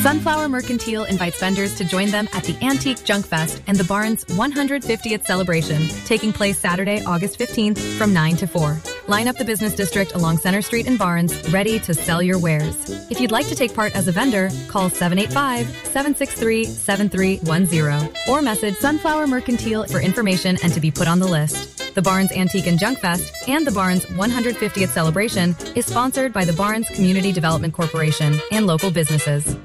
Sunflower Mercantile invites vendors to join them at the Antique Junk Fest and the Barnes 150th celebration, taking place Saturday, August 15th from 9 to 4. Line up the business district along Center Street in Barnes, ready to sell your wares. If you'd like to take part as a vendor, call 785-763-7310 or message Sunflower Mercantile for information and to be put on the list. The Barnes Antique and Junk Fest and the Barnes 150th celebration is sponsored by the Barnes Community Development Corporation and local businesses.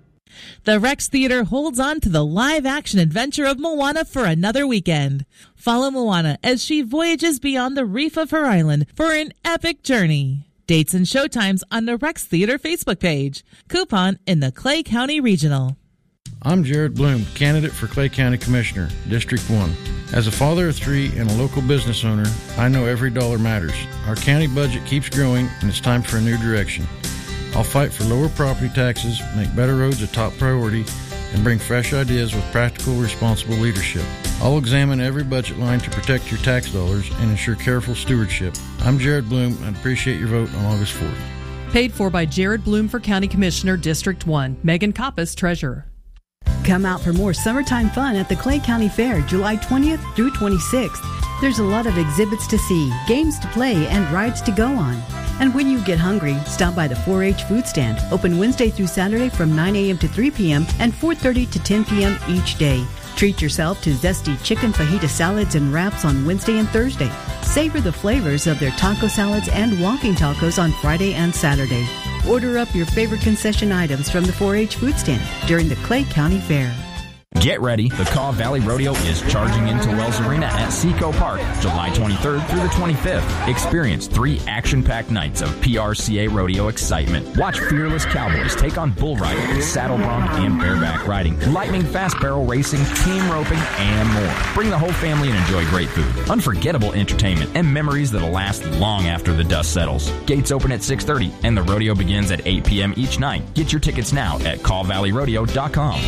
The Rex Theater holds on to the live-action adventure of Moana for another weekend. Follow Moana as she voyages beyond the reef of her island for an epic journey. Dates and showtimes on the Rex Theater Facebook page. Coupon in the Clay County Regional. I'm Jared Bloom, candidate for Clay County Commissioner, District 1. As a father of 3 and a local business owner, I know every dollar matters. Our county budget keeps growing, and it's time for a new direction. I'll fight for lower property taxes, make better roads a top priority, and bring fresh ideas with practical, responsible leadership. I'll examine every budget line to protect your tax dollars and ensure careful stewardship. I'm Jared Bloom and appreciate your vote on August 4th. Paid for by Jared Bloom for County Commissioner, District 1. Megan Koppas, Treasurer. Come out for more summertime fun at the Clay County Fair, July 20th through 26th. There's a lot of exhibits to see, games to play, and rides to go on. And when you get hungry, stop by the 4-H food stand, open Wednesday through Saturday from 9 a.m. to 3 p.m. and 4:30 to 10 p.m. each day. Treat yourself to zesty chicken fajita salads and wraps on Wednesday and Thursday. Savor the flavors of their taco salads and walking tacos on Friday and Saturday. Order up your favorite concession items from the 4-H food stand during the Clay County Fair. Get ready. The Kaw Valley Rodeo is charging into Wells Arena at Seco Park, July 23rd through the 25th. Experience 3 action-packed nights of PRCA rodeo excitement. Watch fearless cowboys take on bull riding, saddle bronc, and bareback riding, lightning fast barrel racing, team roping, and more. Bring the whole family and enjoy great food, unforgettable entertainment, and memories that'll last long after the dust settles. Gates open at 6:30, and the rodeo begins at 8 p.m. each night. Get your tickets now at CawValleyRodeo.com.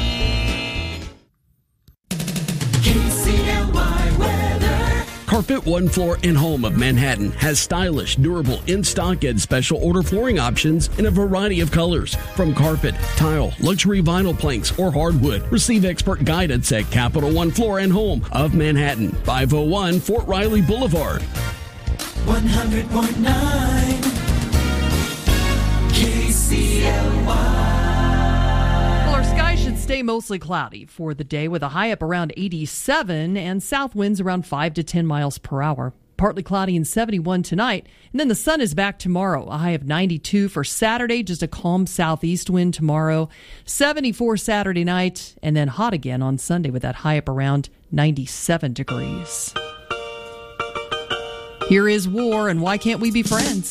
KCLY weather. Carpet One Floor and Home of Manhattan has stylish, durable, in-stock and special order flooring options in a variety of colors. From carpet, tile, luxury vinyl planks, or hardwood. Receive expert guidance at Capital One Floor and Home of Manhattan, 501 Fort Riley Boulevard. 100.9 KCLY. Our skies should stay mostly cloudy for the day with a high up around 87 and south winds around 5 to 10 miles per hour. Partly cloudy and 71 tonight, and then the sun is back tomorrow. A high of 92 for Saturday, just a calm southeast wind tomorrow. 74 Saturday night, and then hot again on Sunday with that high up around 97 degrees. Here is War and Why Can't We Be Friends?